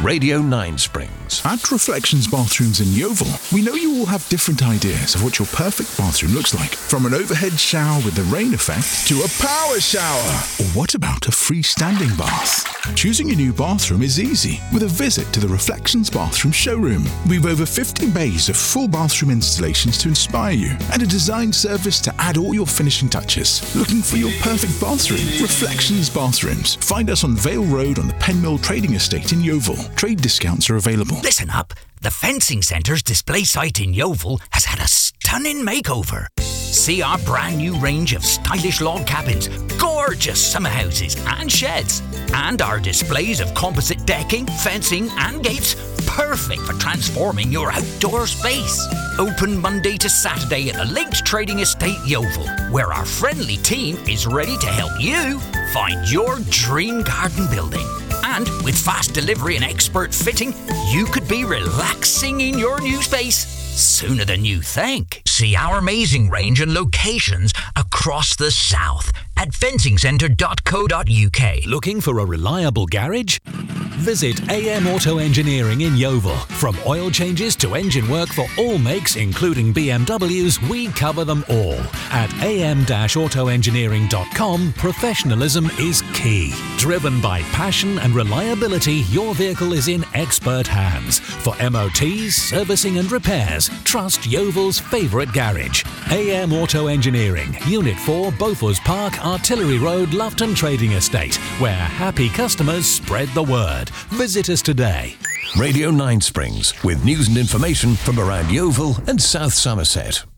Radio 9 Springs. At Reflections Bathrooms in Yeovil, we know you all have different ideas of what your perfect bathroom looks like. From an overhead shower with the rain effect to a power shower. Or what about a freestanding bath? Choosing a new bathroom is easy with a visit to the Reflections Bathroom showroom. We've over 50 bays of full bathroom installations to inspire you and a design service to add all your finishing touches. Looking for your perfect bathroom? Reflections Bathrooms. Find us on Vale Road on the Penmill Trading Estate in Yeovil. Trade discounts are available. Listen up. The Fencing Centre's display site in Yeovil has had a stunning makeover. See our brand new range of stylish log cabins, gorgeous summer houses and sheds, and our displays of composite decking, fencing and gates, perfect for transforming your outdoor space. Open Monday to Saturday at the Links Trading Estate Yeovil, where our friendly team is ready to help you find your dream garden building. And with fast delivery and expert fitting, you could be relaxing in your new space sooner than you think. See our amazing range and locations across the south at fencingcentre.co.uk. Looking for a reliable garage? Visit AM Auto Engineering in Yeovil. From oil changes to engine work for all makes, including BMWs, we cover them all. At am-autoengineering.com, professionalism is key. Driven by passion and reliability, your vehicle is in expert hands. For MOTs, servicing and repairs, trust Yeovil's favourite garage. AM Auto Engineering, Unit 4, Beaufort Park, Artillery Road, Loughton Trading Estate, where happy customers spread the word. Visit us today. Radio 9 Springs, with news and information from around Yeovil and South Somerset.